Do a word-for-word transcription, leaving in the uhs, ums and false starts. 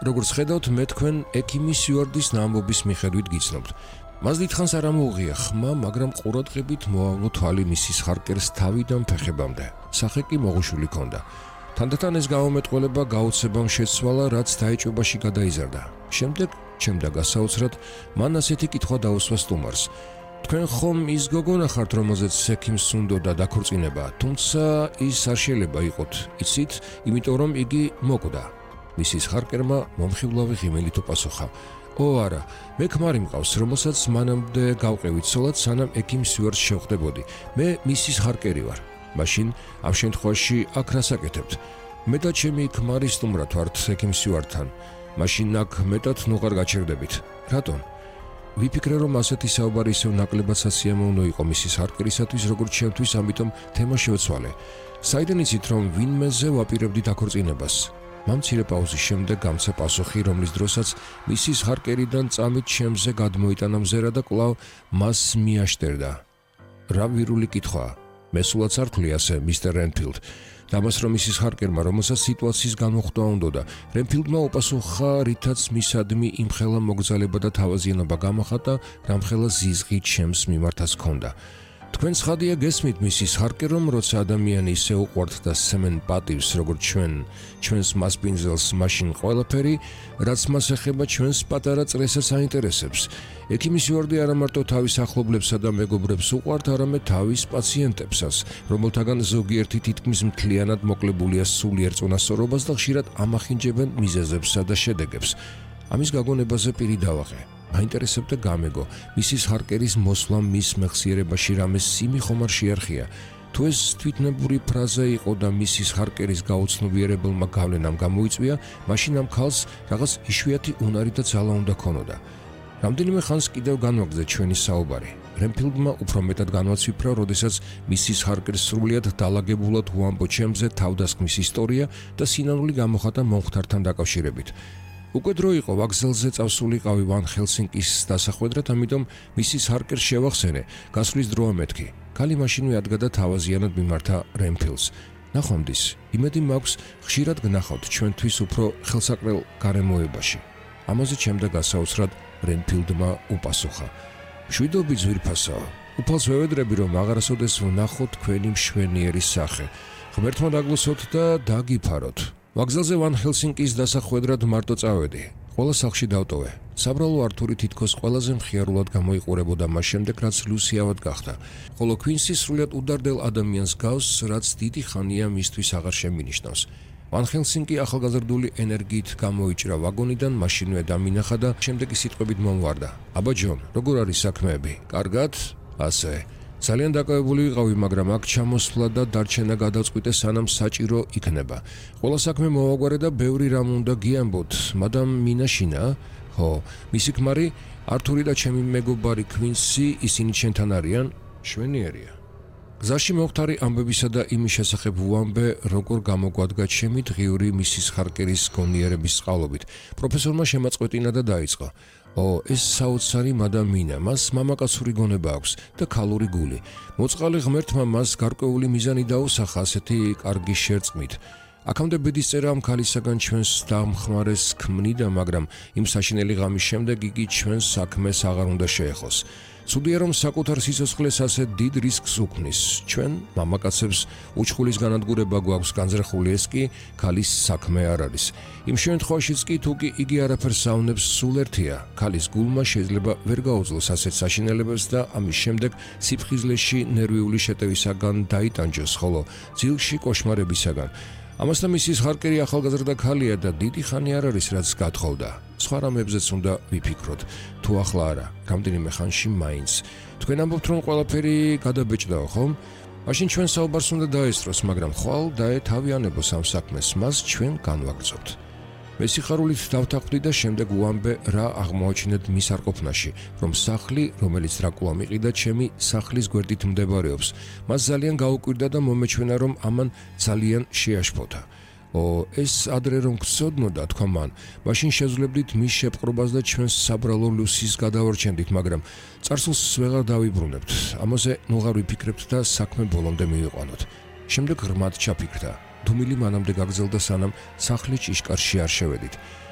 როგორც ხედავთ, მე თქვენ ექიმი სიუარდის ნამბობის მიხედვით გიცნობთ. მას დიდხანს არ ამოუღია ხმა, მაგრამ ყურადღებით მოავნო თვალი მისის ჰარკერს თავიდან ფეხებამდე. სახე კი მოღუშული ჰქონდა. თანდათან ეს გამომეტყველება გაუცებამ შეცვალა, რაც დაეჭვებაში გადაიზარდა. შემდეგ ჩემდა გასაოცრად, მან ასეთი კითხვა დაუსვა სტუმარს. თქვენ ხომ ის გოგონა ხართ, რომელზეც ექიმს უნდოდა დაქორწინება, თუმცა ის არ შეიძლება იყოთ, იცით, იმიტომ რომ იგი მოკვდა. მისის ჰარკერმა მომხიბლავი ღიმილით უპასუხა. ო არა, მე ქმარი მყავს, რომელსაც მანამდე გავყევით ცოლად, სანამ ექიმ სიუარტს შევხვდებოდი. მე მისის ჰარკერი ვარ. მაშინ ამ შემთხვევაში აქ რას აკეთებთ? მე და ჩემი ქმარი სტუმრად ვართ ექიმ სიუარტთან. მაშინ აქ მეტად ნუღარ გაჩერდებით. რატომ? ვიფიქრე, რომ ასეთი საუბარი ისევ ნაკლებად სასიამოვნო იყო მისის ჰარკერისათვის, როგორც ჩემთვის, ამიტომ თემა შევცვალე. საიდან იცით, რომ ვინმეზე ვაპირებდი დაქორწინებას? მან მცირე პაუზის შემდეგ გამცა პასუხი, რომლის დროსაც მისის ჰარკერიდან წამით ჩემზე გადმოიტანა მზერა და კვლავ მას მიაშტერდა. რა ვირული კითხვაა? მე სულაც არ ვთვლი ასე, მისტერ რენფილდ. დამას რომ მისის ჰარკერმა, რომელსაც სიტუაციის განუხტვა უნდოდა, რენფილდმა უპასუხა, რითაც მისადმი იმხელა მოგზალება და თავაზიანობა გამახატა, რამხელა ზიზღი ჩემს მიმართაც ჰქონდა. თქვენ ცხადია გესმით, მისის ჰარკერ, რომ როცა ადამიანი ისე უყვართ და სემენ პატივს, როგორც ჩვენ, ჩვენს მასპინძელს, მაშინ ყველაფერი, რაც მას ეხება, ჩვენს პატარა წრესაც აინტერესებს. ექიმი სიუარდი არა მარტო თავის ახლობლებსა და მეგობრებს უყვართ, არამედ თავის პაციენტებსაც, რომელთაგან ზოგიერთი თითქმის მთლიანად მოკლებულია სულიერ წონასწორობას და ხშირად ამახინჯებენ მიზეზებსა და შედეგებს. ამის გაგონებაზე პირი დავაღე. აინტერესებდა გამეგო, მისის ჰარკერის მოსვლა მის მეხსიერებაში რამე სიმი ხომ არ შეარხია. თუ ეს თვითნებური ფრაზა იყო და მისის ჰარკერის გაუცნობიერებელმა გავლენამ გამოიწვია, მაშინ ამ ქალს რაღაც იშვიათი უნარი და ძალა უნდა ქონოდა. რამდენიმე ხანს კიდევ განვაგრძე ჩვენი საუბარი. რენფილდმა უფრო მეტად განვაცვიფრა, როდესაც მისის ჰარკერს სრულიად დალაგებულად უამბო ჩემზე თავდასხმის ისტორია და სინანული გამოხატა მომხდართან დაკავშირებით. უკვე დრო იყო ვაგზელზე წავსულიყავი ვან ჰელსინკის დასახვედრად, ამიტომ მისის ჰარკერს შევახსენე, გასვლის დროა მეთქი. ქალი მაშინვე ადგა და თავაზიანად მიმართა რენფილდს. ნახვამდის, იმედი მაქვს, ხშირად გნახავთ ჩვენთვის უფრო ხელსაყრელ გარემოებაში. ამაზე ჩემდა გასაოცრად რენფილდმა უპასუხა. მშვიდობი ძვირფასაა. უფალს ვევედრები, რომ აღარასოდეს ვნახოთ თქვენი მშვენიერი სახე. ღმერთმა დაგლოცოთ და დაგიფაროთ. ვაგზელზე ვან ჰელსინკის დასახვედრად მარტო წავედი. ყველა სახლში დავტოვე. საბრალო ართური თითქოს ყველაზე მხიარულად გამოიყურებოდა მას შემდეგ, რაც ლუსიავად გახდა. ხოლო ქვინსი სრულიად უდარდელ ადამიანს გავს, რაც დიდი ხანია მისთვის აღარ შემინიშნავს. ვან ჰელსინკი ახალგაზრდული ენერგიით გამოიჭრა ვაგონიდან, მაშინვე დამინახა და შემდეგი სიტყვებით მომვარდა. აბა ჯონ, როგორ არის საქმეები? კარგად? ასე. ძალიან დაკავებული ვიყავი, მაგრამ აქ ჩამოსვლა და დარჩენა გადავწყვიტე, სანამ საჭირო იქნება. ყველა საქმე მოვაგვარე და ბევრი რამ უნდა გიამბოთ. მადამ მინაშინა? ხო, მისი ქმარი, ართური და ჩემი მეგობარი ქვინსი, ისინი ჩვენთან არიან? შვენიერია. გზაში მოვხდარი ამბებისა და იმის შესახებ ვუამბე, როგორ გამოგვადგა ჩემი დღიური მისის ჰარკერის გონიერების წყალობით. პროფესორმა შემაწყვეტინა და დაიწყო. ო, ეს საოცარი მადამ მინა, მას მამაკაცური გონება აქვს და ქალური გული. მოწყალე ღმერთმა მას გარკვეული მიზანი დაუსახა ასეთი კარგი შერწყმით. აქამდე ბედისწერა ამ ქალისაგან ჩვენს დამხმარეს ქმნიდა, მაგრამ იმ საშინელი ღამის შემდეგ იგი ჩვენს საქმეს აღარ უნდა შეეხოს. ცუდია, რომ საკუთარ სიცოცხლეს ასე დიდ რისკს უქმნის. ჩვენ, მამაკაცებს, უჩხულის განადგურება გვაქვს განზრახული, ეს კი ქალის საქმე არ არის. იმ შემთხვევაშიც კი, თუ კი იგი არაფერს ავნებს, სულ ერთია. ქალის გულმა შეიძლება ვერ გაუძლოს ასეთ საშინელებებს და ამის შემდეგ სიფხიზლეში ნერვიული შეტევისაგან დაიტანჯოს, ხოლო ძილში კოშმარებისაგან. ამასთან მისის ჰარკერი ახალგაზრდა ქალია და დიდი ხანი არ არის, რაც გათხოვდა. სხვა რამებზეც უნდა ვიფიქროთ. თუ ახლა არა, რამდენიმე ხანში მაინც. თქვენ ამბობთ, რომ ყველაფერი გადაბეჭდაო, ხომ? მაშინ ჩვენ საუბარს უნდა დაესწროს, მაგრამ ხვალ დაეთავიანებოს ამ საქმეს, მას ჩვენ განვაგრძობთ. მე სიხარულით დავთანხმდი და შემდეგ უამბე, რა აღმოაჩინეთ მის არყოფნაში, რომ სახლი, რომელიც დრაკულა მიყიდა, ჩემი სახლის გვერდით მდებარეობს. მას ძალიან გაუკვირდა და მომეჩვენა, რომ ამან ძალიან შეაშფოთა. ო, ეს ადრე რომ გწოდნოდა, თქვა მან, მაშინ შეძლებდით მის შეპყრობას და ჩვენს საბრალო ლუსის გადავარჩენდით, მაგრამ წარსულს ვეღარ დავიბრუნებთ. ამაზე ნუღარ ვიფიქრებთ და საქმე ბოლომდე მივიყვანოთ. შემდეგ ღრმად ჩაფიქრდა. დუმილი მანამდე გაგრძელდა, სანამ სახლის ჭიშკარში არ შევედით.